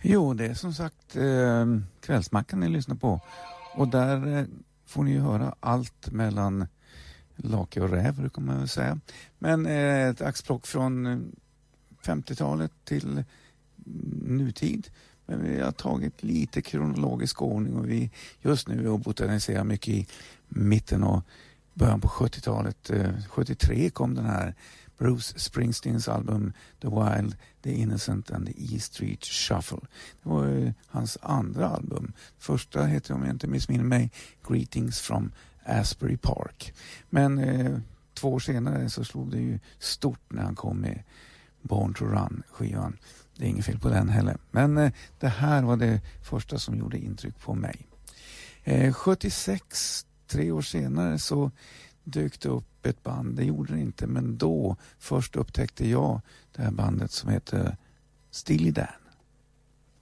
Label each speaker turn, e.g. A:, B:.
A: Jo, det är som sagt Kvällsmackan ni lyssnar på. Och där får ni ju höra allt mellan lake och räv, brukar man väl säga. Men ett axplock från 50-talet till nutid. Men vi har tagit lite kronologisk ordning och vi just nu har botaniserat mycket i mitten och början på 70-talet. 73 kom den här Bruce Springsteens album The Wild, The Innocent and the E Street Shuffle. Det var hans andra album. Första heter, om jag inte missminner mig, Greetings from Asbury Park. Men 2 år senare så slog det ju stort när han kom med Born to Run-skivan. Det är inget fel på den heller. Men det här var det första som gjorde intryck på mig. 76, 3 år senare, så dök det upp ett band. Det gjorde det inte, men då först upptäckte jag det här bandet som heter Steely Dan.